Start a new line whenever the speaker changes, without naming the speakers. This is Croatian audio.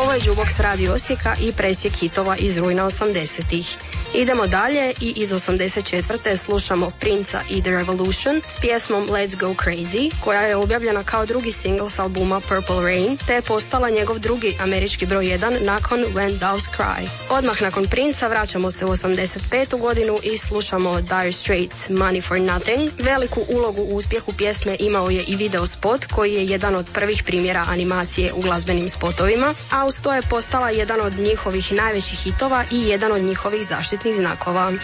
Ovo je Jukebox Radio Osijeka i presjek hitova iz rujna 80-ih. Idemo dalje i iz 84. slušamo Princa i The Revolution s pjesmom Let's Go Crazy, koja je objavljena kao drugi singl s albuma Purple Rain, te je postala njegov drugi američki broj 1 nakon When Doves Cry. Odmah nakon Princa vraćamo se u 85. godinu i slušamo Dire Straits Money for Nothing. Veliku ulogu u uspjehu pjesme imao je i video spot koji je jedan od prvih primjera animacije u glazbenim spotovima, a uz to je postala jedan od njihovih najvećih hitova i jedan od njihovih zaštitnih znakova.